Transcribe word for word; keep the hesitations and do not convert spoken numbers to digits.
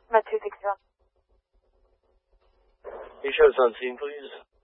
Med two six zero. Can you show us on scene, please?